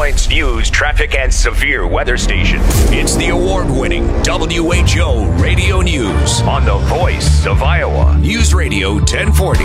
Moines news, traffic, and severe weather station. It's the award-winning WHO Radio News on the voice of Iowa. News Radio 1040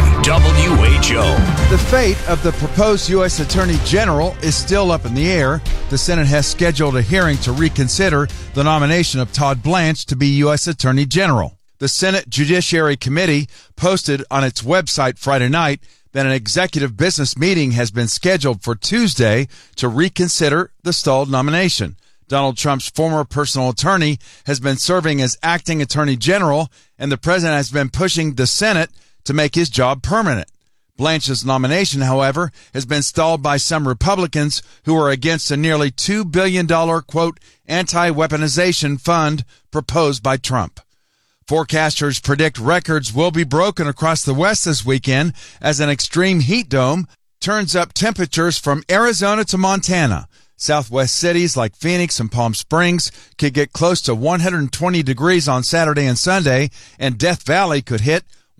WHO. The fate of the proposed U.S. Attorney General is still up in the air. The Senate has scheduled a hearing to reconsider the nomination of Todd Blanche to be U.S. Attorney General. The Senate Judiciary Committee posted on its website Friday night that an executive business meeting has been scheduled for Tuesday to reconsider the stalled nomination. Donald Trump's former personal attorney has been serving as acting attorney general, and the president has been pushing the Senate to make his job permanent. Blanche's nomination, however, has been stalled by some Republicans who are against a nearly $2 billion, quote, anti-weaponization fund proposed by Trump. Forecasters predict records will be broken across the West this weekend as an extreme heat dome turns up temperatures from Arizona to Montana. Southwest cities like Phoenix and Palm Springs could get close to 120 degrees on Saturday and Sunday, and Death Valley could hit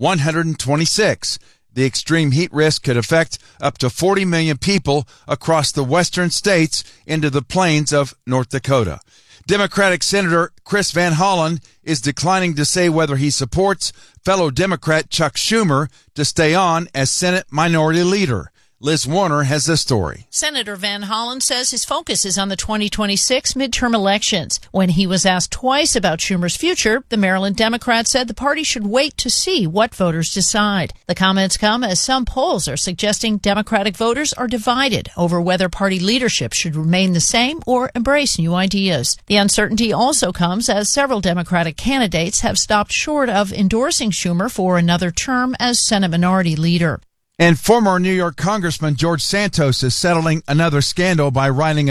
126. The extreme heat risk could affect up to 40 million people across the western states into the plains of North Dakota. Democratic Senator Chris Van Hollen is declining to say whether he supports fellow Democrat Chuck Schumer to stay on as Senate Minority Leader. Liz Warner has this story. Senator Van Hollen says his focus is on the 2026 midterm elections. When he was asked twice about Schumer's future, the Maryland Democrat said the party should wait to see what voters decide. The comments come as some polls are suggesting Democratic voters are divided over whether party leadership should remain the same or embrace new ideas. The uncertainty also comes as several Democratic candidates have stopped short of endorsing Schumer for another term as Senate Minority Leader. And former New York Congressman George Santos is settling another scandal by writing a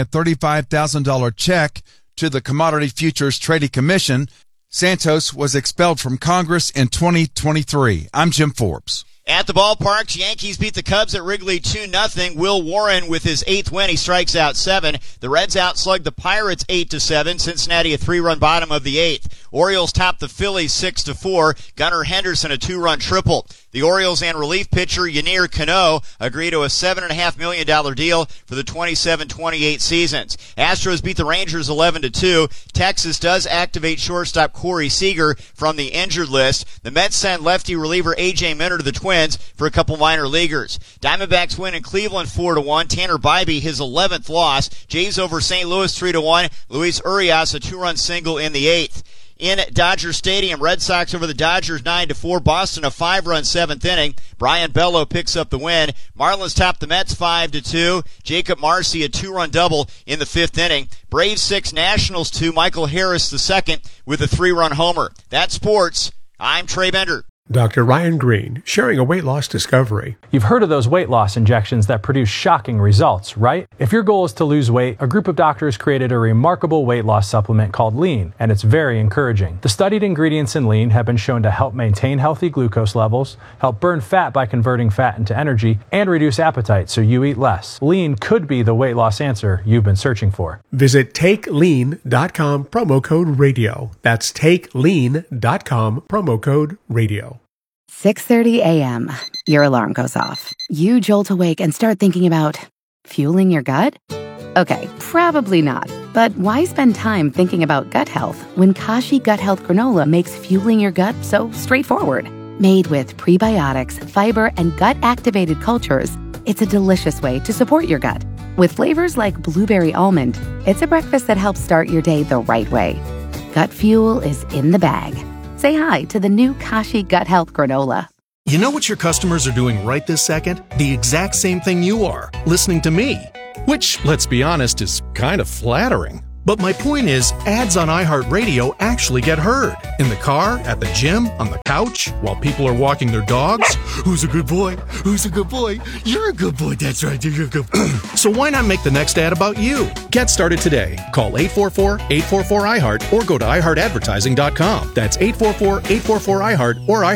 $35,000 check to the Commodity Futures Trading Commission. Santos was expelled from Congress in 2023. I'm Jim Forbes. At the ballpark, Yankees beat the Cubs at Wrigley 2-0. Will Warren with his 8th win. He strikes out 7. The Reds outslugged the Pirates 8-7. Cincinnati a 3-run bottom of the 8th. Orioles topped the Phillies 6-4. Gunnar Henderson a 2-run triple. The Orioles and relief pitcher Yennier Cano agree to a $7.5 million deal for the 27-28 seasons. Astros beat the Rangers 11-2. Texas does activate shortstop Corey Seager from the injured list. The Mets send lefty reliever A.J. Minter to the Twins for a couple minor leaguers. Diamondbacks win in Cleveland 4-1. Tanner Bybee his 11th loss. Jays over St. Louis 3-1. Luis Urias a 2-run single in the 8th. In Dodger Stadium, Red Sox over the Dodgers 9-4. Boston a 5-run 7th inning. Brian Bello picks up the win. Marlins top the Mets 5-2. Jacob Marcy a 2-run double in the 5th inning. Braves 6, Nationals 2. Michael Harris the second with a 3-run homer. That's sports. I'm Trey Bender. Dr. Ryan Green, sharing a weight loss discovery. You've heard of those weight loss injections that produce shocking results, right? If your goal is to lose weight, a group of doctors created a remarkable weight loss supplement called Lean, and it's very encouraging. The studied ingredients in Lean have been shown to help maintain healthy glucose levels, help burn fat by converting fat into energy, and reduce appetite so you eat less. Lean could be the weight loss answer you've been searching for. Visit TakeLean.com, promo code radio. That's TakeLean.com, promo code radio. 6:30 a.m. Your alarm goes off. You jolt awake and start thinking about fueling your gut? Okay, probably not. But why spend time thinking about gut health when Kashi Gut Health Granola makes fueling your gut so straightforward? Made with prebiotics, fiber, and gut-activated cultures, it's a delicious way to support your gut. With flavors like blueberry almond, it's a breakfast that helps start your day the right way. Gut fuel is in the bag. Say hi to the new Kashi Gut Health Granola. You know what your customers are doing right this second? The exact same thing you are, listening to me. Which, let's be honest, is kind of flattering. But my point is, ads on iHeartRadio actually get heard. In the car, at the gym, on the couch, while people are walking their dogs. Who's a good boy? Who's a good boy? You're a good boy, that's right, you're a good boy. So why not make the next ad about you? Get started today. Call 844-844-iHeart or go to iHeartAdvertising.com. That's 844-844-iHeart or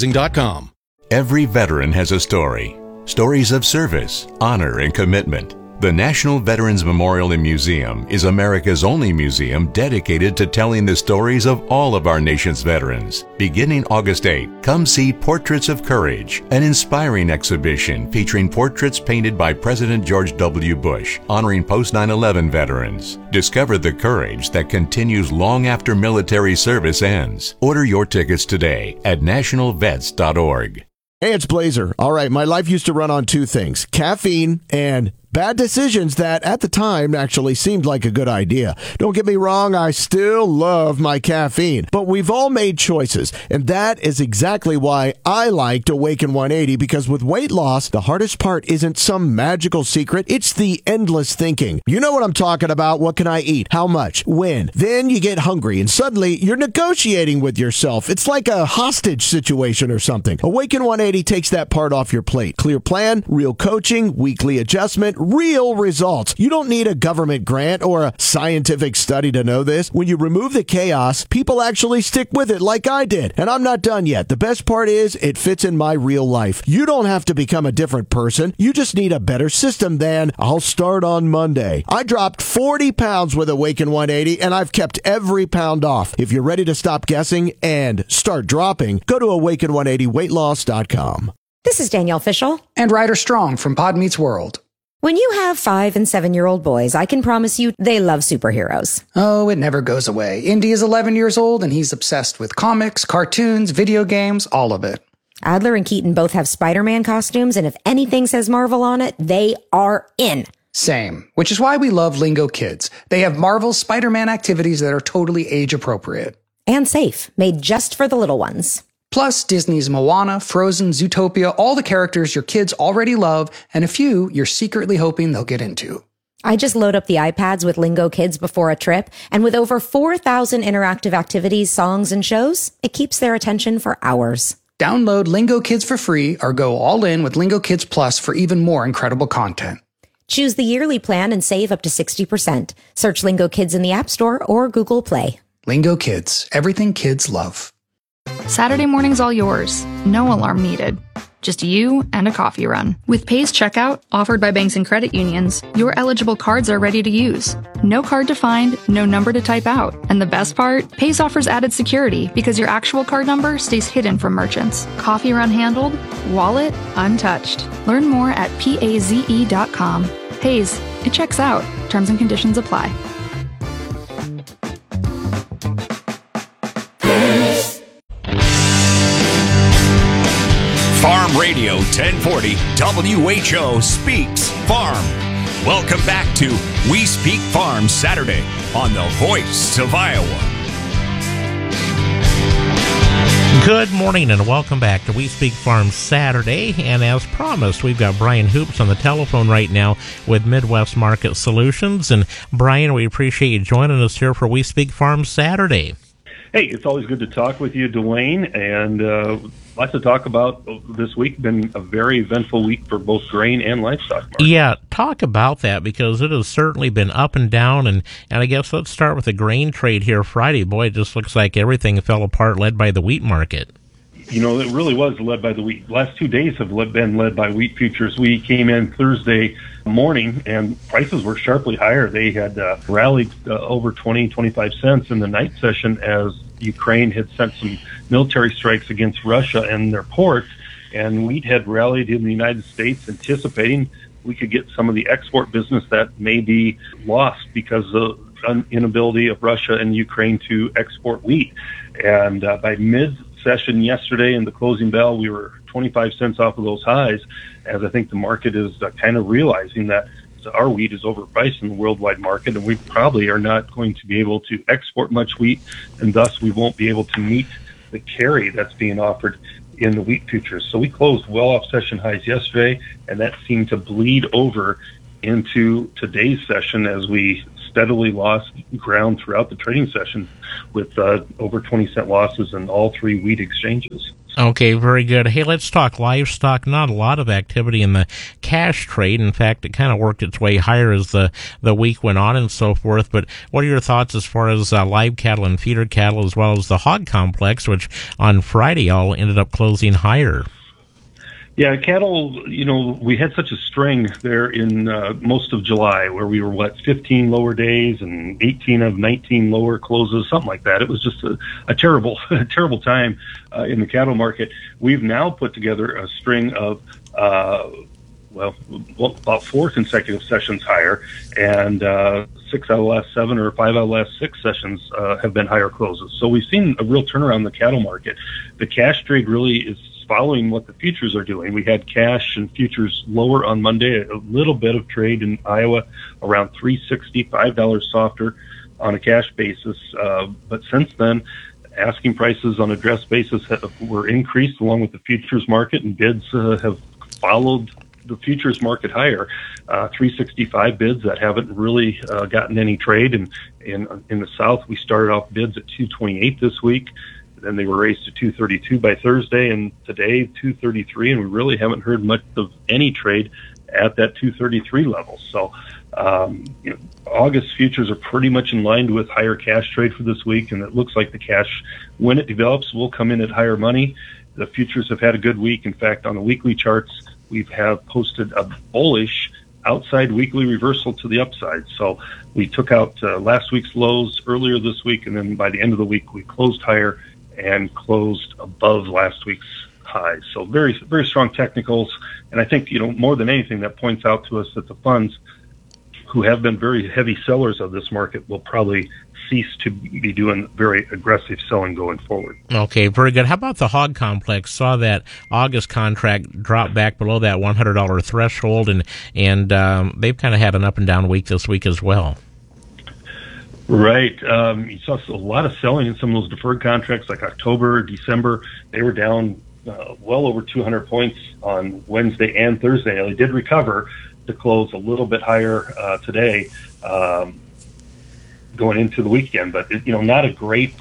iHeartAdvertising.com. Every veteran has a story. Stories of service, honor, and commitment. The National Veterans Memorial and Museum is America's only museum dedicated to telling the stories of all of our nation's veterans. Beginning August 8, come see Portraits of Courage, an inspiring exhibition featuring portraits painted by President George W. Bush, honoring post-9/11 veterans. Discover the courage that continues long after military service ends. Order your tickets today at nationalvets.org. Hey, it's Blazer. All right, my life used to run on two things, caffeine and bad decisions that at the time actually seemed like a good idea. Don't get me wrong, I still love my caffeine, but we've all made choices, and that is exactly why I liked Awaken 180, because with weight loss, the hardest part isn't some magical secret, it's the endless thinking. You know what I'm talking about. What can I eat? How much? When? Then you get hungry, and suddenly you're negotiating with yourself. It's like a hostage situation or something. Awaken 180 takes that part off your plate. Clear plan, real coaching, weekly adjustment, real results. You don't need a government grant or a scientific study to know this. When you remove the chaos, people actually stick with it like I did. And I'm not done yet. The best part is it fits in my real life. You don't have to become a different person. You just need a better system than I'll start on Monday. I dropped 40 pounds with Awaken 180 and I've kept every pound off. If you're ready to stop guessing and start dropping, go to awaken180weightloss.com. This is Danielle Fishel. And Ryder Strong from Pod Meets World. When you have 5- and 7-year-old boys, I can promise you they love superheroes. Oh, it never goes away. Indy is 11 years old and he's obsessed with comics, cartoons, video games, all of it. Adler and Keaton both have Spider-Man costumes, and if anything says Marvel on it, they are in. Same, which is why we love Lingo Kids. They have Marvel's Spider-Man activities that are totally age-appropriate. And safe, made just for the little ones. Plus, Disney's Moana, Frozen, Zootopia, all the characters your kids already love, and a few you're secretly hoping they'll get into. I just load up the iPads with Lingo Kids before a trip, and with over 4,000 interactive activities, songs, and shows, it keeps their attention for hours. Download Lingo Kids for free or go all in with Lingo Kids Plus for even more incredible content. Choose the yearly plan and save up to 60%. Search Lingo Kids in the App Store or Google Play. Lingo Kids, everything kids love. Saturday morning's all yours. No alarm needed. Just you and a coffee run. With Pace Checkout, offered by banks and credit unions, your eligible cards are ready to use. No card to find, no number to type out. And the best part? Pace offers added security because your actual card number stays hidden from merchants. Coffee run handled, wallet untouched. Learn more at paze.com. Pace, it checks out. Terms and conditions apply. Farm Radio 1040 WHO Speaks Farm. Welcome back to We Speak Farm Saturday on the Voice of Iowa. Good morning and welcome back to We Speak Farm Saturday. And as promised, we've got Brian Hoops on the telephone right now with Midwest Market Solutions. And Brian, we appreciate you joining us here for We Speak Farm Saturday. Hey, it's always good to talk with you, Dwayne, and lots to talk about this week. Been a very eventful week for both grain and livestock markets. Yeah, talk about that, because it has certainly been up and down, and I guess let's start with the grain trade here Friday. Boy, it just looks like everything fell apart, led by the wheat market. You know, it really was led by the wheat. Last 2 days have been led by wheat futures. We came in Thursday morning, and prices were sharply higher. They had rallied over 25 cents in the night session as Ukraine had sent some military strikes against Russia and their ports, and wheat had rallied in the United States, anticipating we could get some of the export business that may be lost because of the inability of Russia and Ukraine to export wheat. And by mid-session yesterday in the closing bell, we were 25 cents off of those highs, as I think the market is kind of realizing that our wheat is overpriced in the worldwide market, and we probably are not going to be able to export much wheat, and thus we won't be able to meet the carry that's being offered in the wheat futures. So we closed well off session highs yesterday, and that seemed to bleed over into today's session as we steadily lost ground throughout the trading session with over 20-cent losses in all three wheat exchanges. Okay, very good. Hey, let's talk livestock. Not a lot of activity in the cash trade. In fact, it kind of worked its way higher as the week went on and so forth. But what are your thoughts as far as live cattle and feeder cattle, as well as the hog complex, which on Friday all ended up closing higher? Yeah, cattle, we had such a string there in most of July where we were, 15 lower days and 18 of 19 lower closes, something like that. It was just a terrible, terrible time in the cattle market. We've now put together a string of, about 4 consecutive sessions higher, and 6 out of the last 7 or 5 out of the last 6 sessions have been higher closes. So we've seen a real turnaround in the cattle market. The cash trade really is following what the futures are doing. We had cash and futures lower on Monday, a little bit of trade in Iowa, around $3.60, $5 softer on a cash basis. But since then, asking prices on a dress basis were increased along with the futures market, and bids have followed the futures market higher. 365 bids that haven't really gotten any trade. And in the South, we started off bids at 228 this week. Then they were raised to 232 by Thursday, and today 233, and we really haven't heard much of any trade at that 233 level. So August futures are pretty much in line with higher cash trade for this week, and it looks like the cash, when it develops, will come in at higher money. The futures have had a good week. In fact, on the weekly charts, we have posted a bullish outside weekly reversal to the upside. So we took out last week's lows earlier this week, and then by the end of the week, we closed higher and closed above last week's highs. So very, very strong technicals. And I think, more than anything, that points out to us that the funds who have been very heavy sellers of this market will probably cease to be doing very aggressive selling going forward. Okay, very good. How about the hog complex? Saw that August contract drop back below that $100 threshold, and they've kind of had an up and down week this week as well. Right. You saw a lot of selling in some of those deferred contracts like October, December. They were down well over 200 points on Wednesday and Thursday. They did recover to close a little bit higher today going into the weekend. But, not a great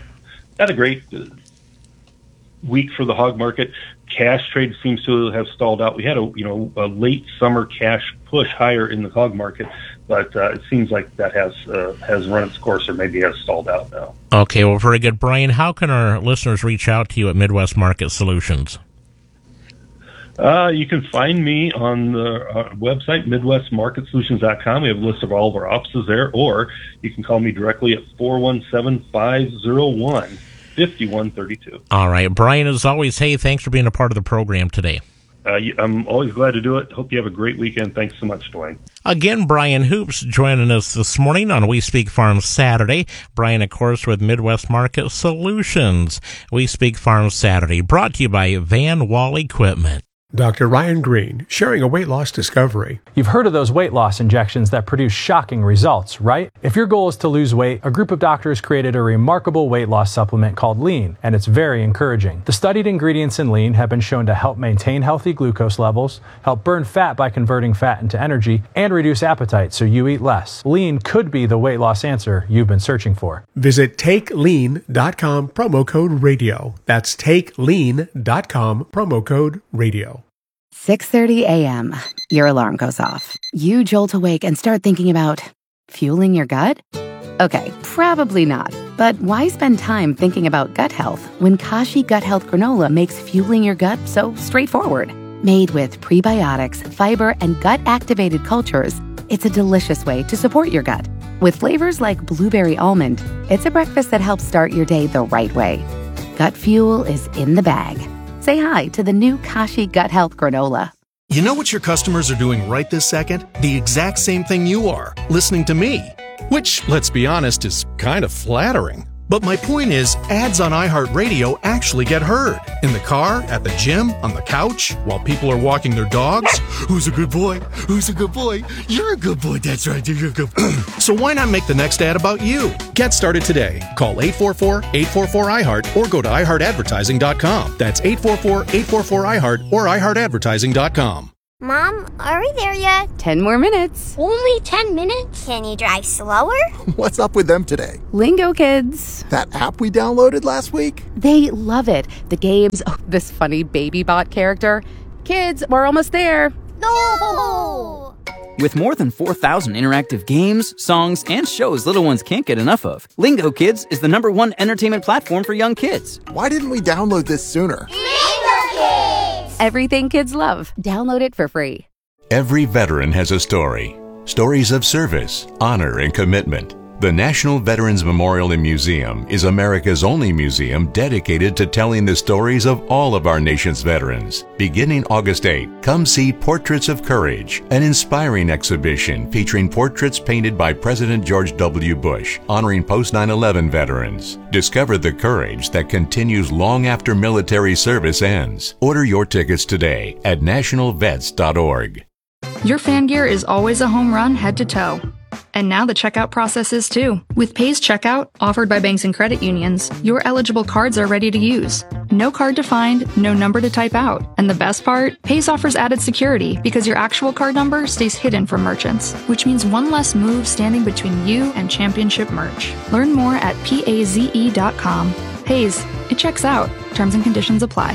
week for the hog market. Cash trade seems to have stalled out. We had a late summer cash push higher in the hog market, but it seems like that has run its course, or maybe has stalled out now. Okay, well, very good. Brian, how can our listeners reach out to you at Midwest Market Solutions? You can find me on the website, MidwestMarketSolutions.com. We have a list of all of our offices there, or you can call me directly at 417-501-5132. All right. Brian, as always, hey, thanks for being a part of the program today. I'm always glad to do it. Hope you have a great weekend. Thanks so much, Dwayne. Again, Brian Hoops joining us this morning on We Speak Farm Saturday. Brian, of course, with Midwest Market Solutions. We Speak Farm Saturday, brought to you by Van Wall Equipment. Dr. Ryan Green, sharing a weight loss discovery. You've heard of those weight loss injections that produce shocking results, right? If your goal is to lose weight, a group of doctors created a remarkable weight loss supplement called Lean, and it's very encouraging. The studied ingredients in Lean have been shown to help maintain healthy glucose levels, help burn fat by converting fat into energy, and reduce appetite so you eat less. Lean could be the weight loss answer you've been searching for. Visit TakeLean.com, promo code radio. That's TakeLean.com, promo code radio. 6:30 a.m. Your alarm goes off. You jolt awake and start thinking about fueling your gut? Okay, probably not. But why spend time thinking about gut health when Kashi Gut Health Granola makes fueling your gut so straightforward? Made with prebiotics, fiber, and gut-activated cultures, it's a delicious way to support your gut. With flavors like blueberry almond, it's a breakfast that helps start your day the right way. Gut fuel is in the bag. Say hi to the new Kashi Gut Health Granola. You know what your customers are doing right this second? The exact same thing you are, listening to me. Which, let's be honest, is kind of flattering. But my point is, ads on iHeartRadio actually get heard. In the car, at the gym, on the couch, while people are walking their dogs. Who's a good boy? Who's a good boy? You're a good boy, that's right, you're a good boy. So why not make the next ad about you? Get started today. Call 844-844-iHeart or go to iHeartAdvertising.com. That's 844-844-iHeart or iHeartAdvertising.com. Mom, are we there yet? 10 more minutes. Only 10 minutes? Can you drive slower? What's up with them today? Lingo Kids. That app we downloaded last week? They love it. The games, this funny baby bot character. Kids, we're almost there. No! With more than 4,000 interactive games, songs, and shows little ones can't get enough of, Lingo Kids is the #1 entertainment platform for young kids. Why didn't we download this sooner? Lingo Kids! everything kids love. Download it for free. Every veteran has a story. Stories of service, honor, and commitment. The National Veterans Memorial and Museum is America's only museum dedicated to telling the stories of all of our nation's veterans. Beginning August 8, come see Portraits of Courage, an inspiring exhibition featuring portraits painted by President George W. Bush, honoring post-9/11 veterans. Discover the courage that continues long after military service ends. Order your tickets today at nationalvets.org. Your fan gear is always a home run head to toe. And now the checkout process is too. With Pays Checkout, offered by banks and credit unions, your eligible cards are ready to use. No card to find, no number to type out. And the best part? Pays offers added security because your actual card number stays hidden from merchants, which means one less move standing between you and championship merch. Learn more at PAZE.com. Pays, it checks out. Terms and conditions apply.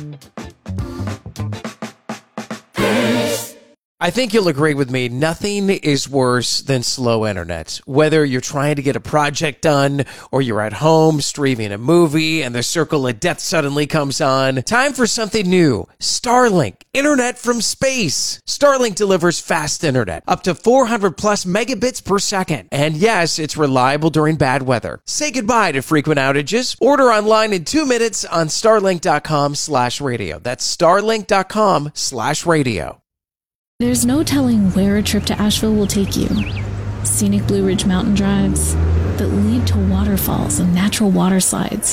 I think you'll agree with me, nothing is worse than slow internet. Whether you're trying to get a project done or you're at home streaming a movie and the circle of death suddenly comes on, time for something new. Starlink, internet from space. Starlink delivers fast internet, up to 400 plus megabits per second. And yes, it's reliable during bad weather. Say goodbye to frequent outages. Order online in 2 minutes on starlink.com/radio. That's starlink.com/radio. There's no telling where a trip to Asheville will take you. Scenic Blue Ridge mountain drives that lead to waterfalls and natural water slides.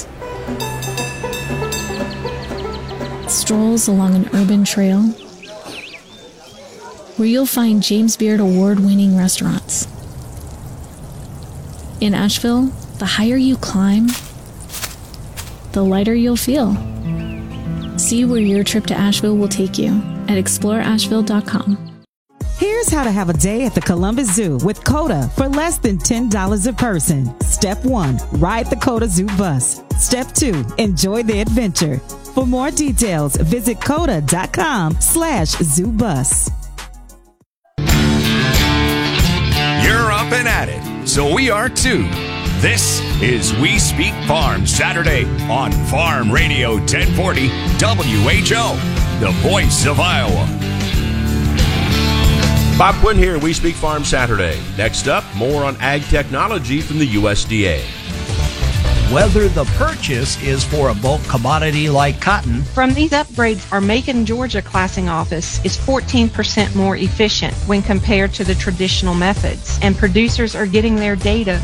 Strolls along an urban trail where you'll find James Beard award-winning restaurants. In Asheville, the higher you climb, the lighter you'll feel. See where your trip to Asheville will take you at exploreasheville.com. Here's how to have a day at the Columbus Zoo with COTA for less than $10 a person. Step 1, ride the COTA Zoo bus. Step 2, enjoy the adventure. For more details, visit COTA.com/zoobus. You're up and at it, so we are too. This is We Speak Farm Saturday on Farm Radio 1040 WHO, the voice of Iowa. Bob Quinn here, We Speak Farm Saturday. Next up, more on ag technology from the USDA. Whether the purchase is for a bulk commodity like cotton. From these upgrades, our Macon, Georgia classing office is 14% more efficient when compared to the traditional methods, and producers are getting their data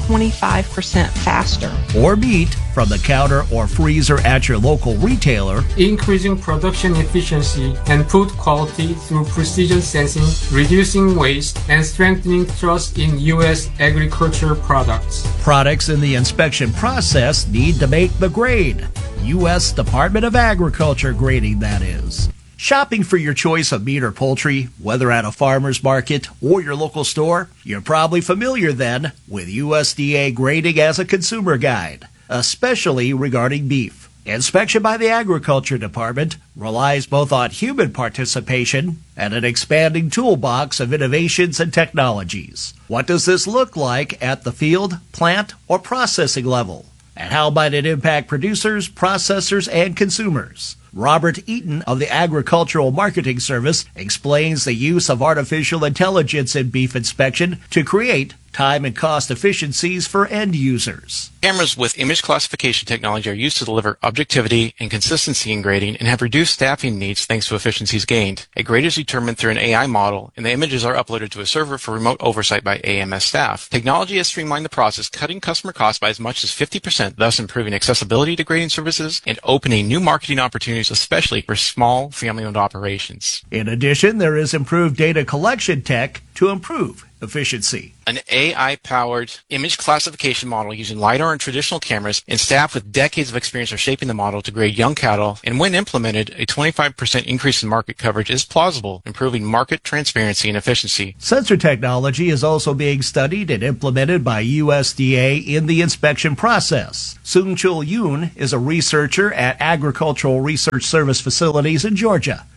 25% faster. Or meat from the counter or freezer at your local retailer. Increasing production efficiency and food quality through precision sensing, reducing waste, and strengthening trust in U.S. agriculture products. Products in the inspection process need to make the grade. U.S. Department of Agriculture grading, that is. Shopping for your choice of meat or poultry, whether at a farmer's market or your local store, you're probably familiar then with USDA grading as a consumer guide, especially regarding beef. Inspection by the Agriculture Department relies both on human participation and an expanding toolbox of innovations and technologies. What does this look like at the field, plant, or processing level? And how might it impact producers, processors, and consumers? Robert Eaton of the Agricultural Marketing Service explains the use of artificial intelligence in beef inspection to create time and cost efficiencies for end users. Cameras with image classification technology are used to deliver objectivity and consistency in grading and have reduced staffing needs thanks to efficiencies gained. A grade is determined through an AI model, and the images are uploaded to a server for remote oversight by AMS staff. Technology has streamlined the process, cutting customer costs by as much as 50%, thus improving accessibility to grading services and opening new marketing opportunities, especially for small family-owned operations. In addition, there is improved data collection tech to improve efficiency. An AI-powered image classification model using LiDAR and traditional cameras, and staff with decades of experience are shaping the model to grade young cattle, and when implemented, a 25% increase in market coverage is plausible, improving market transparency and efficiency. Sensor technology is also being studied and implemented by USDA in the inspection process. Soong-Chul Yoon is a researcher at Agricultural Research Service facilities in Georgia.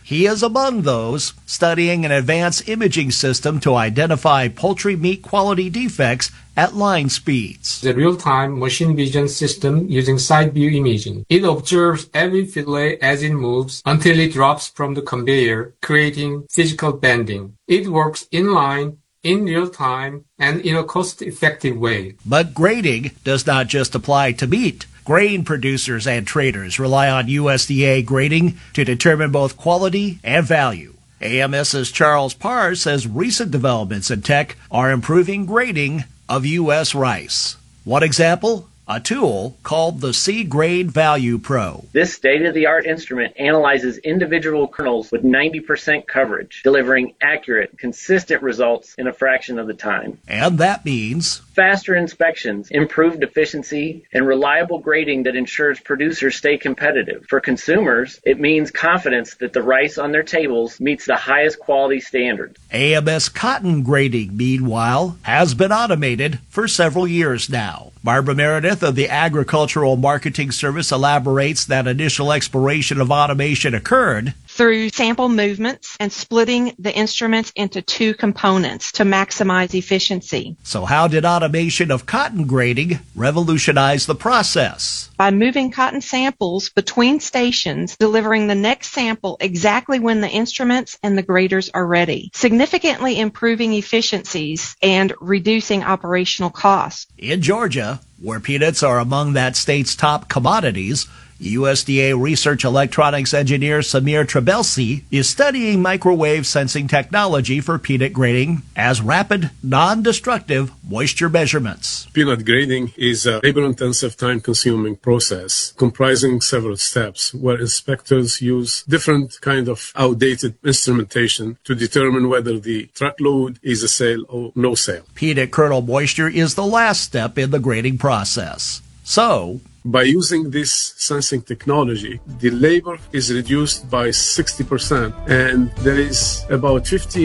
He is among those studying an advanced imaging system to identify poultry meat quality defects at line speeds. The real-time machine vision system using side view imaging. It observes every fillet as it moves until it drops from the conveyor, creating physical bending. It works in line, in real time, and in a cost-effective way. But grading does not just apply to meat. Grain producers and traders rely on USDA grading to determine both quality and value. AMS's Charles Parr says recent developments in tech are improving grading of U.S. rice. One example, a tool called the Seed Grade Value Pro. This state-of-the-art instrument analyzes individual kernels with 90% coverage, delivering accurate, consistent results in a fraction of the time. And that means faster inspections, improved efficiency, and reliable grading that ensures producers stay competitive. For consumers, it means confidence that the rice on their tables meets the highest quality standards. AMS cotton grading, meanwhile, has been automated for several years now. Barbara Meredith of the Agricultural Marketing Service elaborates that initial exploration of automation occurred through sample movements and splitting the instruments into two components to maximize efficiency. So how did automation of cotton grading revolutionize the process? By moving cotton samples between stations, delivering the next sample exactly when the instruments and the graders are ready, significantly improving efficiencies and reducing operational costs. In Georgia, where peanuts are among that state's top commodities, USDA research electronics engineer Samir Trebelsi is studying microwave sensing technology for peanut grading as rapid, non-destructive moisture measurements. Peanut grading is a labor-intensive, time-consuming process comprising several steps where inspectors use different kind of outdated instrumentation to determine whether the truckload is a sale or no sale. Peanut kernel moisture is the last step in the grading process. So, by using this sensing technology, the labor is reduced by 60%, and there is about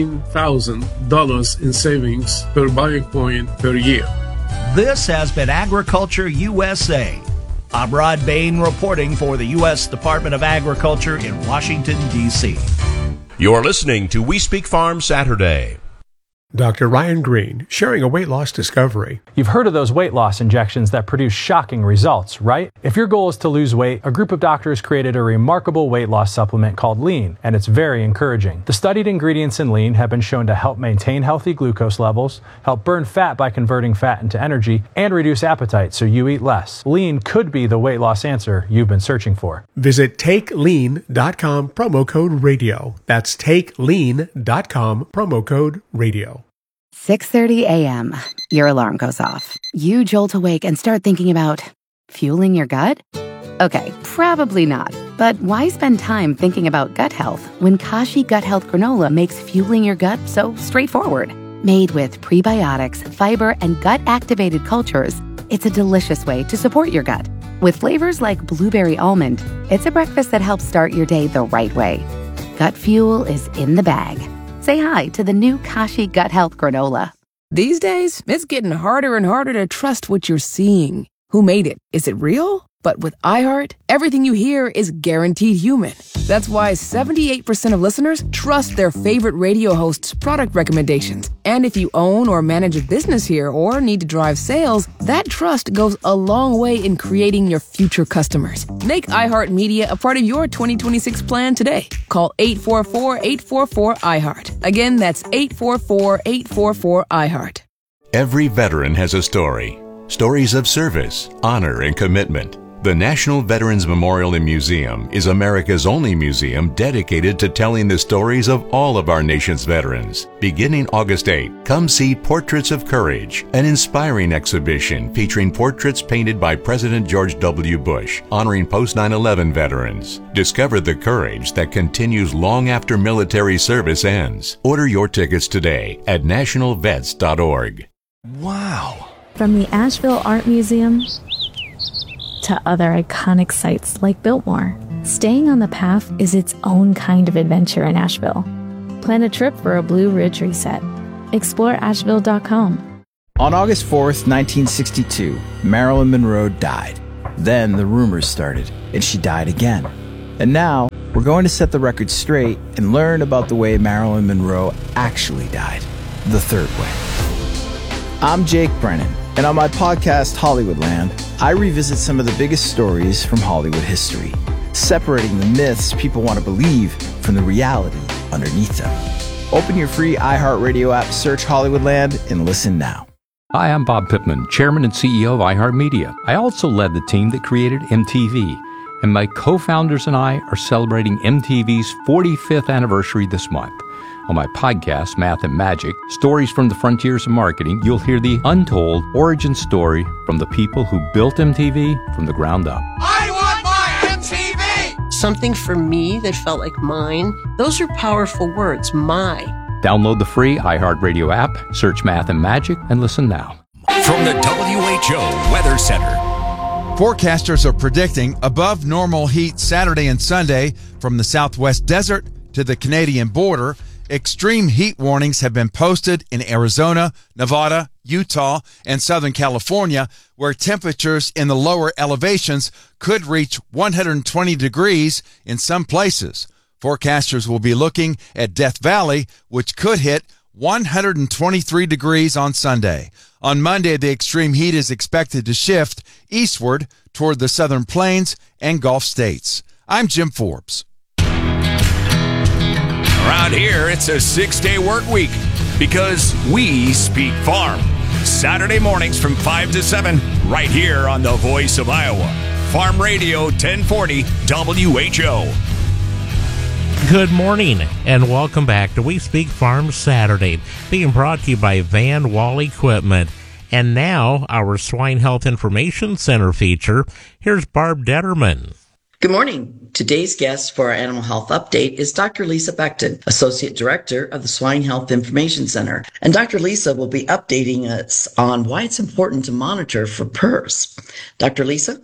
$15,000 in savings per buying point per year. This has been Agriculture USA. I'm Rod Bain reporting for the U.S. Department of Agriculture in Washington, D.C. You're listening to We Speak Farm Saturday. Dr. Ryan Green, sharing a weight loss discovery. You've heard of those weight loss injections that produce shocking results, right? If your goal is to lose weight, a group of doctors created a remarkable weight loss supplement called Lean, and it's very encouraging. The studied ingredients in Lean have been shown to help maintain healthy glucose levels, help burn fat by converting fat into energy, and reduce appetite so you eat less. Lean could be the weight loss answer you've been searching for. Visit TakeLean.com, promo code radio. That's TakeLean.com, promo code radio. 6:30 a.m. Your alarm goes off. You jolt awake and start thinking about fueling your gut? Okay, probably not. But why spend time thinking about gut health when Kashi Gut Health Granola makes fueling your gut so straightforward? Made with prebiotics, fiber, and gut-activated cultures, it's a delicious way to support your gut. With flavors like blueberry almond, it's a breakfast that helps start your day the right way. Gut fuel is in the bag. Say hi to the new Kashi Gut Health Granola. These days, it's getting harder and harder to trust what you're seeing. Who made it? Is it real? But with iHeart, everything you hear is guaranteed human. That's why 78% of listeners trust their favorite radio hosts' product recommendations. And if you own or manage a business here or need to drive sales, that trust goes a long way in creating your future customers. Make iHeartMedia a part of your 2026 plan today. Call 844-844-iHeart. Again, that's 844-844-iHeart. Every veteran has a story. Stories of service, honor, and commitment. The National Veterans Memorial and Museum is America's only museum dedicated to telling the stories of all of our nation's veterans. Beginning August 8, come see Portraits of Courage, an inspiring exhibition featuring portraits painted by President George W. Bush, honoring post-9/11 veterans. Discover the courage that continues long after military service ends. Order your tickets today at nationalvets.org. Wow! From the Asheville Art Museum to other iconic sites like Biltmore, staying on the path is its own kind of adventure in Asheville. Plan a trip for a Blue Ridge reset. Explore Asheville.com. On August 4th, 1962, Marilyn Monroe died. Then the rumors started, and she died again. And now, we're going to set the record straight and learn about the way Marilyn Monroe actually died, the third way. I'm Jake Brennan, and on my podcast, Hollywoodland, I revisit some of the biggest stories from Hollywood history, separating the myths people want to believe from the reality underneath them. Open your free iHeartRadio app, search Hollywoodland, and listen now. Hi, I'm Bob Pittman, Chairman and CEO of iHeartMedia. I also led the team that created MTV, and my co-founders and I are celebrating MTV's 45th anniversary this month. On my podcast, Math and Magic, Stories from the Frontiers of Marketing, you'll hear the untold origin story from the people who built MTV from the ground up. I want my MTV! Something for me that felt like mine. Those are powerful words, my. Download the free iHeartRadio app, search Math and Magic, and listen now. From the WHO Weather Center. Forecasters are predicting above normal heat Saturday and Sunday from the Southwest Desert to the Canadian border. Extreme heat warnings have been posted in Arizona, Nevada, Utah, and Southern California, where temperatures in the lower elevations could reach 120 degrees in some places. Forecasters will be looking at Death Valley, which could hit 123 degrees on Sunday. On Monday, the extreme heat is expected to shift eastward toward the Southern Plains and Gulf states. I'm Jim Forbes. Around here, it's a 6-day work week because we speak farm. Saturday mornings from 5 to 7, right here on the Voice of Iowa. Farm Radio 1040 WHO. Good morning and welcome back to We Speak Farm Saturday, being brought to you by Van Wall Equipment. And now, our Swine Health Information Center feature. Here's Barb Detterman. Good morning. Today's guest for our Animal Health Update is Dr. Lisa Becton, Associate Director of the Swine Health Information Center. And Dr. Lisa will be updating us on why it's important to monitor for PRRS. Dr. Lisa?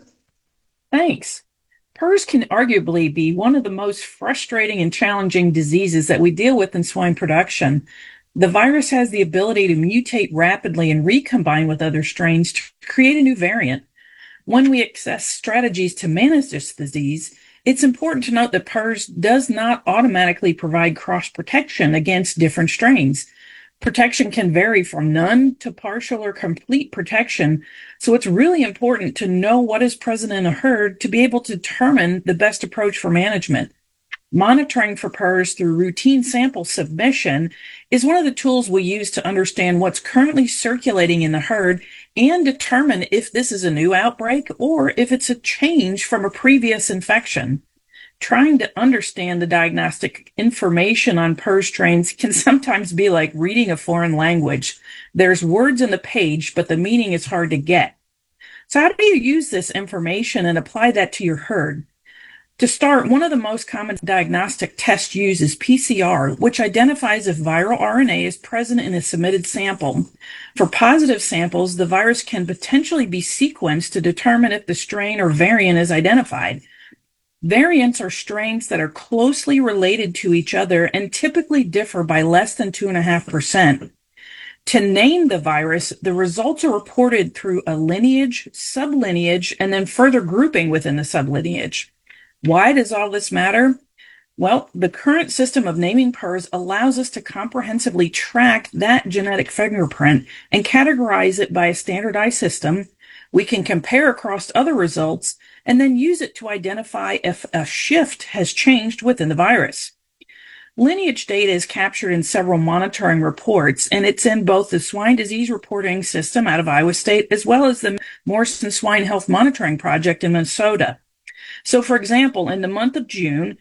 Thanks. PRRS can arguably be one of the most frustrating and challenging diseases that we deal with in swine production. The virus has the ability to mutate rapidly and recombine with other strains to create a new variant. When we assess strategies to manage this disease, it's important to note that PRRS does not automatically provide cross-protection against different strains. Protection can vary from none to partial or complete protection, so it's really important to know what is present in a herd to be able to determine the best approach for management. Monitoring for PRRS through routine sample submission is one of the tools we use to understand what's currently circulating in the herd and determine if this is a new outbreak or if it's a change from a previous infection. Trying to understand the diagnostic information on PRRS strains can sometimes be like reading a foreign language. There's words in the page, but the meaning is hard to get. So how do you use this information and apply that to your herd? To start, one of the most common diagnostic tests used is PCR, which identifies if viral RNA is present in a submitted sample. For positive samples, the virus can potentially be sequenced to determine if the strain or variant is identified. Variants are strains that are closely related to each other and typically differ by less than 2.5%. To name the virus, the results are reported through a lineage, sublineage, and then further grouping within the sublineage. Why does all this matter? Well, the current system of naming PRRS allows us to comprehensively track that genetic fingerprint and categorize it by a standardized system. We can compare across other results and then use it to identify if a shift has changed within the virus. Lineage data is captured in several monitoring reports, and it's in both the Swine Disease Reporting System out of Iowa State as well as the Morrison Swine Health Monitoring Project in Minnesota. So, for example, in the month of June,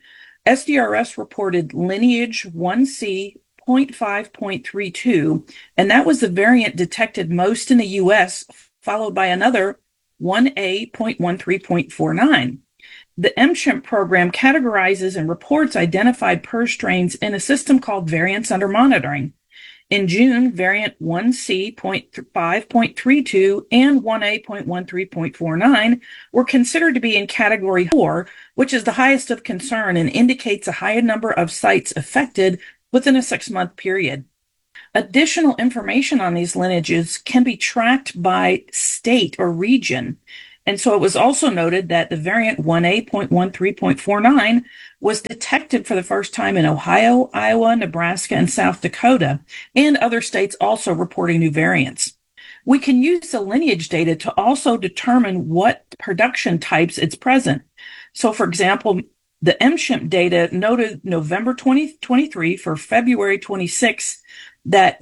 SDRS reported lineage 1C.5.32, and that was the variant detected most in the U.S., followed by another 1A.13.49. The MSHMP program categorizes and reports identified PRRS strains in a system called Variants Under Monitoring. In June, variant 1C.5.32 and 1A.13.49 were considered to be in Category 4, which is the highest of concern and indicates a high number of sites affected within a 6-month period. Additional information on these lineages can be tracked by state or region. And so it was also noted that the variant 1A.13.49 was detected for the first time in Ohio, Iowa, Nebraska, and South Dakota, and other states also reporting new variants. We can use the lineage data to also determine what production types it's present. So, for example, the MSHMP data noted November 2023 for February 26 that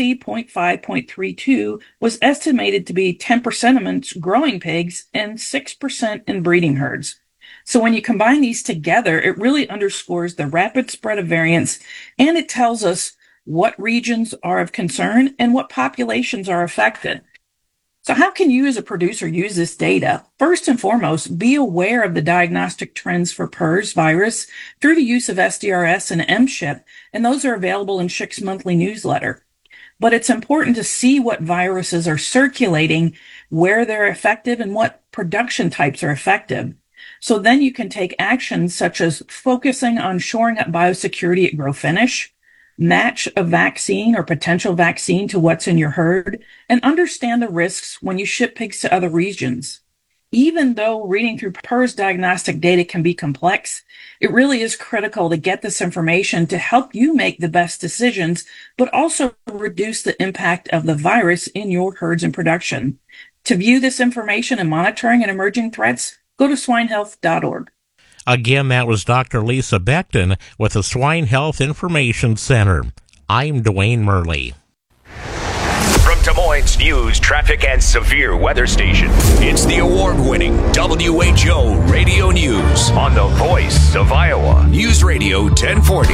1C.5.32 was estimated to be 10% amongst growing pigs and 6% in breeding herds. So when you combine these together, it really underscores the rapid spread of variants, and it tells us what regions are of concern and what populations are affected. So how can you as a producer use this data? First and foremost, be aware of the diagnostic trends for PRRS virus through the use of SDRS and MSHMP, and those are available in SCHIC's monthly newsletter. But it's important to see what viruses are circulating, where they're effective, and what production types are effective. So then you can take actions such as focusing on shoring up biosecurity at grow finish, match a vaccine or potential vaccine to what's in your herd, and understand the risks when you ship pigs to other regions. Even though reading through PRRS diagnostic data can be complex, it really is critical to get this information to help you make the best decisions, but also reduce the impact of the virus in your herds and production. To view this information and monitoring and emerging threats, go to swinehealth.org. Again, that was Dr. Lisa Becton with the Swine Health Information Center. I'm Dwayne Murley. From Des Moines News, traffic, and severe weather station, it's the award-winning WHO Radio News on the Voice of Iowa. News Radio 1040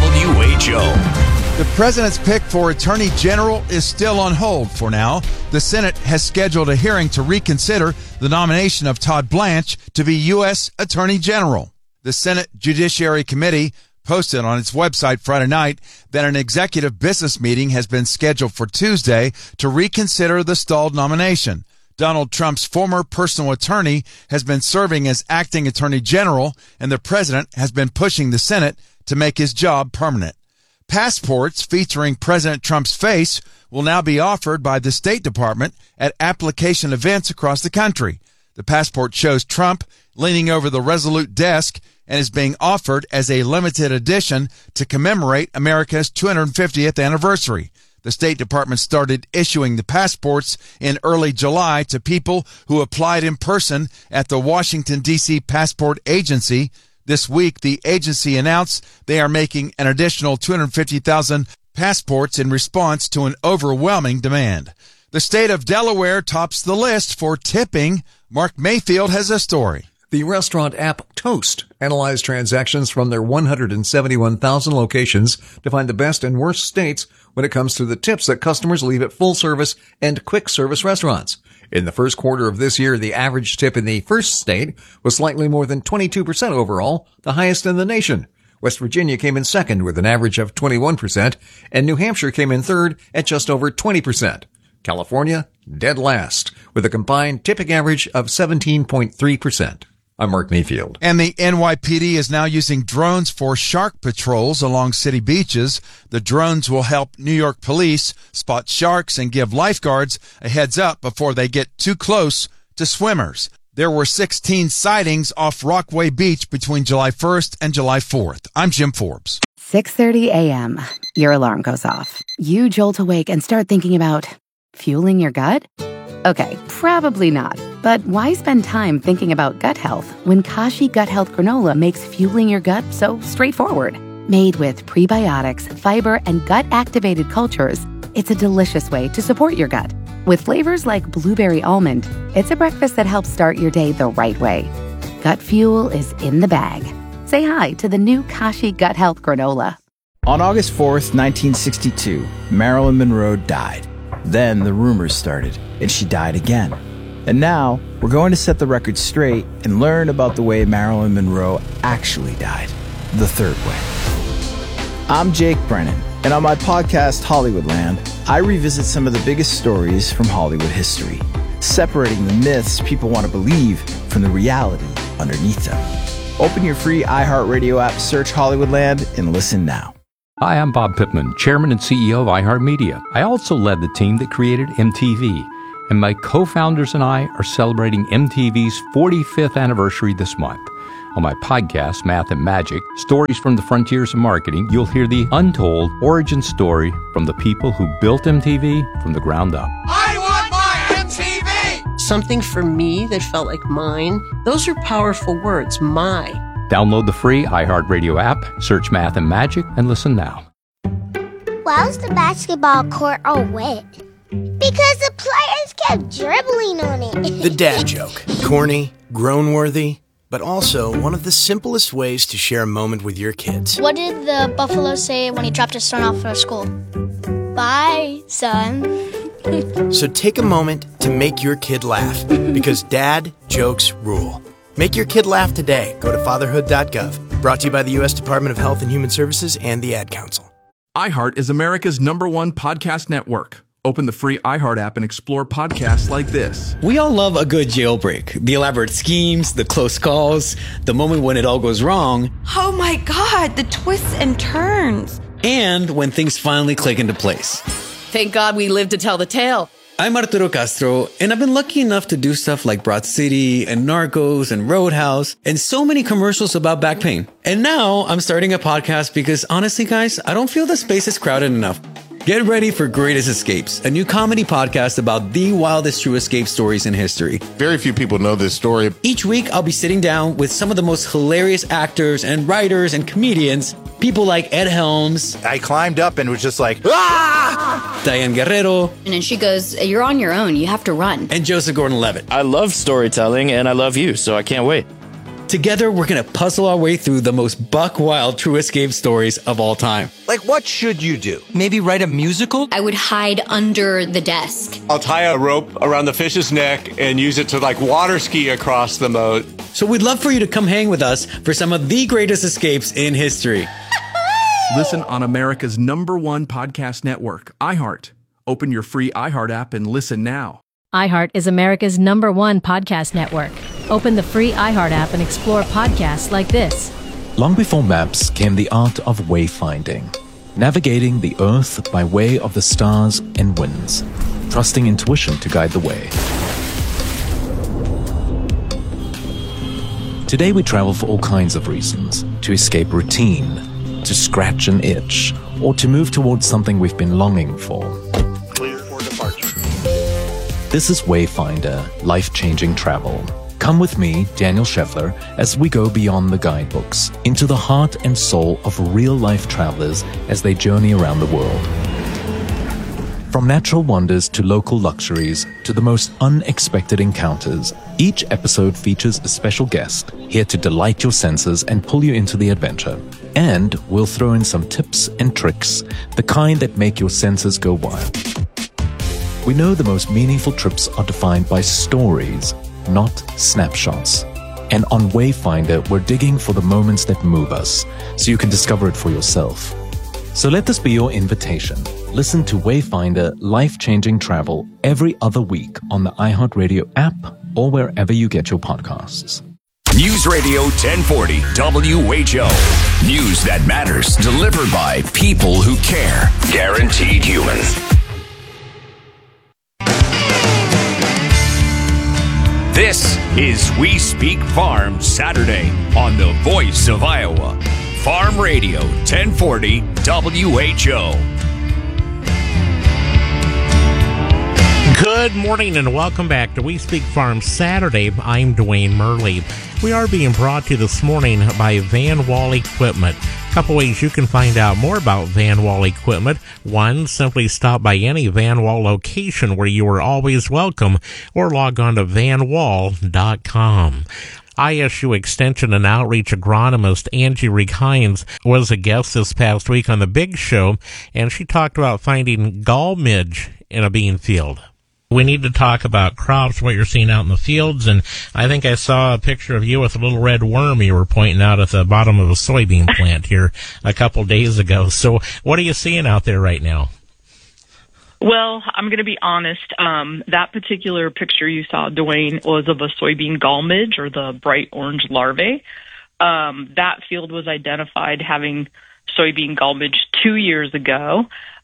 WHO. The president's pick for Attorney General is still on hold for now. The Senate has scheduled a hearing to reconsider the nomination of Todd Blanche to be U.S. Attorney General. The Senate Judiciary Committee posted on its website Friday night that an executive business meeting has been scheduled for Tuesday to reconsider the stalled nomination. Donald Trump's former personal attorney has been serving as acting Attorney General, and the president has been pushing the Senate to make his job permanent. Passports featuring President Trump's face will now be offered by the State Department at application events across the country. The passport shows Trump leaning over the Resolute desk and is being offered as a limited edition to commemorate America's 250th anniversary. The State Department started issuing the passports in early July to people who applied in person at the Washington, D.C. Passport Agency. This week, the agency announced they are making an additional 250,000 passports in response to an overwhelming demand. The state of Delaware tops the list for tipping. Mark Mayfield has a story. The restaurant app Toast analyzed transactions from their 171,000 locations to find the best and worst states when it comes to the tips that customers leave at full-service and quick-service restaurants. In the first quarter of this year, the average tip in the first state was slightly more than 22% overall, the highest in the nation. West Virginia came in second with an average of 21%, and New Hampshire came in third at just over 20%. California, dead last, with a combined tipping average of 17.3%. I'm Mark Mayfield. And the NYPD is now using drones for shark patrols along city beaches. The drones will help New York police spot sharks and give lifeguards a heads up before they get too close to swimmers. There were 16 sightings off Rockaway Beach between July 1st and July 4th. I'm Jim Forbes. 6:30 a.m. Your alarm goes off. You jolt awake and start thinking about fueling your gut? Okay, probably not. But why spend time thinking about gut health when Kashi Gut Health Granola makes fueling your gut so straightforward? Made with prebiotics, fiber, and gut-activated cultures, it's a delicious way to support your gut. With flavors like blueberry almond, it's a breakfast that helps start your day the right way. Gut fuel is in the bag. Say hi to the new Kashi Gut Health Granola. On August 4th, 1962, Marilyn Monroe died. Then the rumors started, and she died again. And now, we're going to set the record straight and learn about the way Marilyn Monroe actually died, the third way. I'm Jake Brennan, and on my podcast, Hollywoodland, I revisit some of the biggest stories from Hollywood history, separating the myths people want to believe from the reality underneath them. Open your free iHeartRadio app, search Hollywoodland, and listen now. Hi, I'm Bob Pittman, Chairman and CEO of iHeartMedia. I also led the team that created MTV. And my co-founders and I are celebrating MTV's 45th anniversary this month. On my podcast, Math and Magic, Stories from the Frontiers of Marketing, you'll hear the untold origin story from the people who built MTV from the ground up. I want my MTV! Something for me that felt like mine. Those are powerful words, my. Download the free iHeartRadio app, search Math and Magic, and listen now. Why was the basketball court all wet? Because the players kept dribbling on it. The dad joke. Corny, groan-worthy, but also one of the simplest ways to share a moment with your kids. What did the buffalo say when he dropped his son off at school? Bye, son. So take a moment to make your kid laugh, because dad jokes rule. Make your kid laugh today. Go to fatherhood.gov. Brought to you by the U.S. Department of Health and Human Services and the Ad Council. iHeart is America's #1 podcast network. Open the free iHeart app and explore podcasts like this. We all love a good jailbreak. The elaborate schemes, the close calls, the moment when it all goes wrong. Oh my God, the twists and turns. And when things finally click into place. Thank God we lived to tell the tale. I'm Arturo Castro, and I've been lucky enough to do stuff like Broad City and Narcos and Roadhouse and so many commercials about back pain. And now I'm starting a podcast because honestly, guys, I don't feel the space is crowded enough. Get ready for Greatest Escapes, a new comedy podcast about the wildest true escape stories in history. Very few people know this story. Each week, I'll be sitting down with some of the most hilarious actors and writers and comedians, people like Ed Helms. I climbed up and was just like, ah! Diane Guerrero. And then she goes, you're on your own. You have to run. And Joseph Gordon-Levitt. I love storytelling, and I love you, so I can't wait. Together, we're going to puzzle our way through the most buck-wild true escape stories of all time. Like, what should you do? Maybe write a musical? I would hide under the desk. I'll tie a rope around the fish's neck and use it to, water ski across the moat. So we'd love for you to come hang with us for some of the greatest escapes in history. Listen on America's #1 podcast network, iHeart. Open your free iHeart app and listen now. iHeart is America's #1 podcast network. Open the free iHeart app and explore podcasts like this. Long before maps came the art of wayfinding, navigating the earth by way of the stars and winds, trusting intuition to guide the way. Today we travel for all kinds of reasons: to escape routine, to scratch an itch, or to move towards something we've been longing for. Clear for departure. This is Wayfinder, life-changing travel. Come with me, Daniel Scheffler, as we go beyond the guidebooks, into the heart and soul of real-life travelers as they journey around the world. From natural wonders to local luxuries to the most unexpected encounters, each episode features a special guest here to delight your senses and pull you into the adventure. And we'll throw in some tips and tricks, the kind that make your senses go wild. We know the most meaningful trips are defined by stories, not snapshots. And on Wayfinder, we're digging for the moments that move us, so you can discover it for yourself. So let this be your invitation. Listen to Wayfinder Life-Changing Travel every other week on the iHeartRadio app or wherever you get your podcasts. News Radio 1040 WHO. News that matters, delivered by people who care. Guaranteed human. This is We Speak Farm Saturday on the Voice of Iowa. Farm Radio 1040 WHO. Good morning and welcome back to We Speak Farm Saturday. I'm Dwayne Murley. We are being brought to you this morning by Van Wall Equipment. A couple ways you can find out more about Van Wall Equipment. One, simply stop by any Van Wall location where you are always welcome, or log on to vanwall.com. ISU Extension and Outreach agronomist Angie Reek-Hines was a guest this past week on The Big Show, and she talked about finding gall midge in a bean field. We need to talk about crops, what you're seeing out in the fields, and I think I saw a picture of you with a little red worm you were pointing out at the bottom of a soybean plant here a couple days ago. So what are you seeing out there right now? Well, I'm going to be honest. That particular picture you saw, Dwayne, was of a soybean gall midge, or the bright orange larvae. That field was identified having soybean gall midge 2 years ago.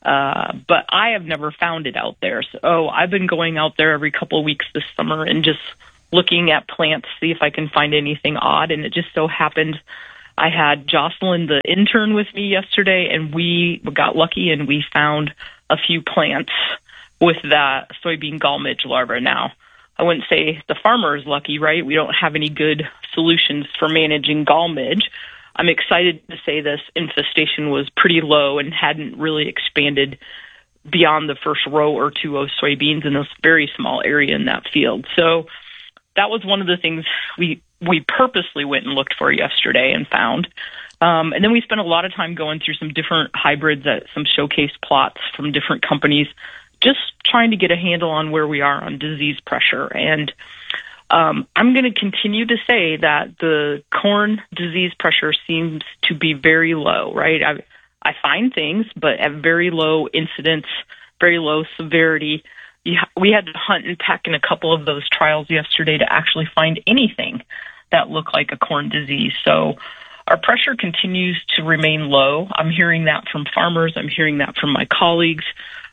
But I have never found it out there. So I've been going out there every couple of weeks this summer and just looking at plants, see if I can find anything odd. And it just so happened I had Jocelyn, the intern, with me yesterday, and we got lucky and we found a few plants with that soybean gall midge larva. Now, I wouldn't say the farmer is lucky, right? We don't have any good solutions for managing gall midge. I'm excited to say this infestation was pretty low and hadn't really expanded beyond the first row or two of soybeans in this very small area in that field. So that was one of the things we purposely went and looked for yesterday and found. And then we spent a lot of time going through some different hybrids at some showcase plots from different companies, just trying to get a handle on where we are on disease pressure. And I'm going to continue to say that the corn disease pressure seems to be very low, right? I find things, but at very low incidence, very low severity. We had to hunt and peck in a couple of those trials yesterday to actually find anything that looked like a corn disease. So our pressure continues to remain low. I'm hearing that from farmers. I'm hearing that from my colleagues.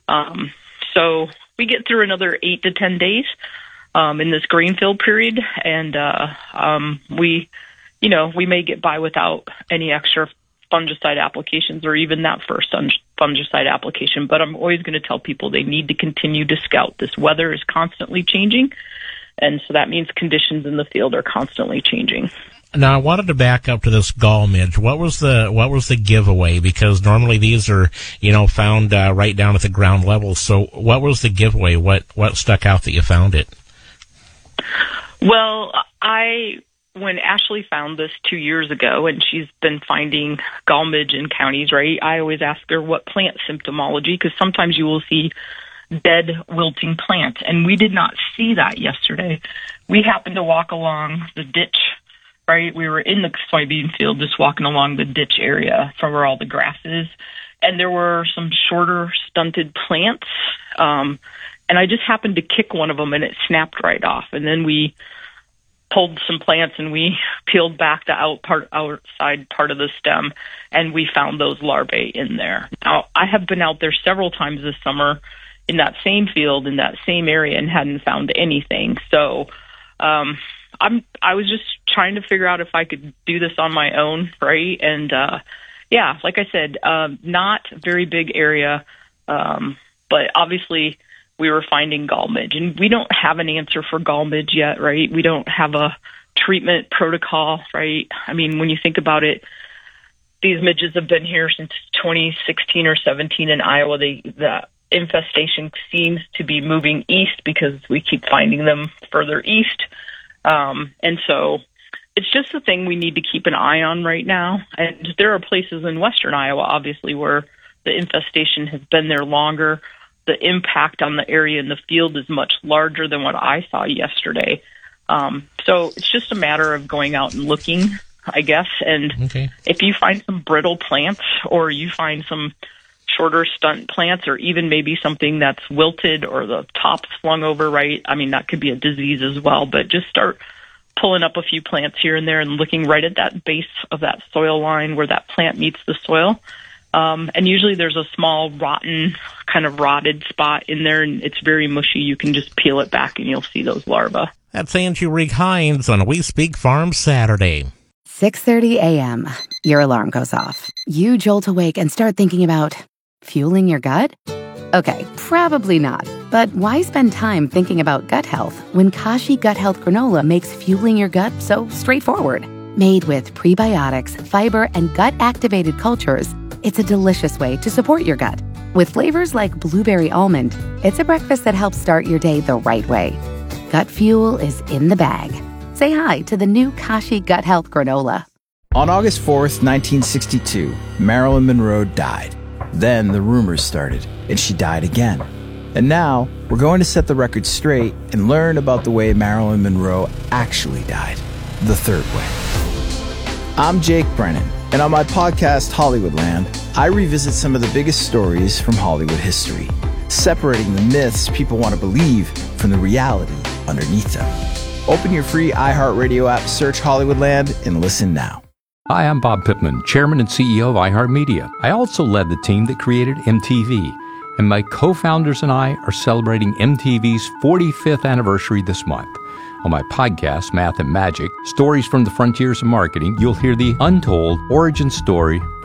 So we get through another 8 to 10 days in this greenfield period, and we may get by without any extra fungicide applications or even that first fungicide application. But I'm always going to tell people they need to continue to scout. This weather is constantly changing, and so that means conditions in the field are constantly changing. Now, I wanted to back up to this gall midge. What was the giveaway? Because normally these are, found right down at the ground level. So what was the giveaway? What stuck out that you found it? Well, when Ashley found this 2 years ago, and she's been finding gall midge in counties, right? I always ask her what plant symptomology, because sometimes you will see dead, wilting plants, and we did not see that yesterday. We happened to walk along the ditch, right? We were in the soybean field just walking along the ditch area from where all the grass is, and there were some shorter, stunted plants, and I just happened to kick one of them, and it snapped right off, and then we pulled some plants and we peeled back the outside part of the stem, and we found those larvae in there. Now, I have been out there several times this summer in that same field, in that same area, and hadn't found anything. So I was just trying to figure out if I could do this on my own, right? And like I said, not a very big area, but obviously we were finding gall midge, and we don't have an answer for gall midge yet, right? We don't have a treatment protocol, right? I mean, when you think about it, these midges have been here since 2016 or 17 in Iowa. The infestation seems to be moving east because we keep finding them further east. And so it's just a thing we need to keep an eye on right now. And there are places in western Iowa, obviously, where the infestation has been there longer. The impact on the area in the field is much larger than what I saw yesterday. So it's just a matter of going out and looking, I guess. And if you find some brittle plants, or you find some shorter stunt plants, or even maybe something that's wilted or the top's flung over, right? I mean, that could be a disease as well. But just start pulling up a few plants here and there and looking right at that base of that soil line where that plant meets the soil. And usually there's a small kind of rotted spot in there, and it's very mushy. You can just peel it back and you'll see those larvae. That's Angie Reig-Hines on We Speak Farm Saturday. 6:30 a.m. Your alarm goes off. You jolt awake and start thinking about fueling your gut? Okay, probably not. But why spend time thinking about gut health when Kashi Gut Health Granola makes fueling your gut so straightforward? Made with prebiotics, fiber, and gut-activated cultures, it's a delicious way to support your gut. With flavors like blueberry almond, it's a breakfast that helps start your day the right way. Gut fuel is in the bag. Say hi to the new Kashi Gut Health Granola. On August 4th, 1962, Marilyn Monroe died. Then the rumors started, and she died again. And now, we're going to set the record straight and learn about the way Marilyn Monroe actually died, the third way. I'm Jake Brennan, and on my podcast, Hollywoodland, I revisit some of the biggest stories from Hollywood history, separating the myths people want to believe from the reality underneath them. Open your free iHeartRadio app, search Hollywoodland, and listen now. Hi, I'm Bob Pittman, Chairman and CEO of iHeartMedia. I also led the team that created MTV, and my co-founders and I are celebrating MTV's 45th anniversary this month. On my podcast, Math and Magic, Stories from the Frontiers of Marketing, you'll hear the untold origin story